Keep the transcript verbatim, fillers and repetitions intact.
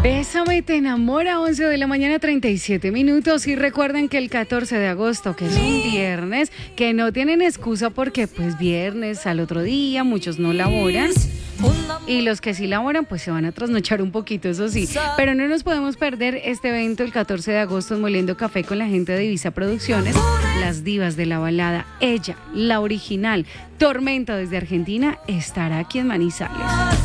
Bésame, te enamora, once de la mañana, treinta y siete minutos. Y recuerden que el catorce de agosto, que es un viernes, que no tienen excusa porque pues viernes al otro día, muchos no laboran. Y los que sí laboran, pues se van a trasnochar un poquito, eso sí. Pero no nos podemos perder este evento el catorce de agosto en Moliendo Café con la gente de Divisa Producciones. Las divas de la balada, ella, la original, Tormenta desde Argentina, estará aquí en Manizales.